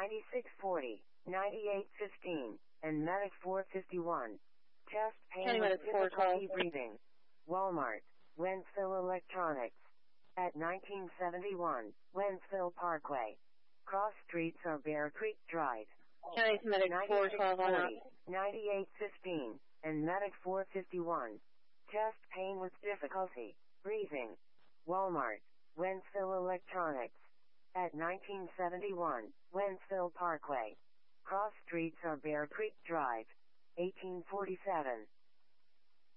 9640, 9815, and Medic 451. Chest pain County with Medic 412. difficulty breathing. Walmart, Wentzville Electronics. At 1971, Wentzville Parkway. Cross streets are Bear Creek Drive. County Medic 412 on up. 9815, and Medic 451. Chest pain with difficulty breathing. Walmart, Wentzville Electronics. At 1971, Wentzville Parkway. Cross streets are Bear Creek Drive. 1847.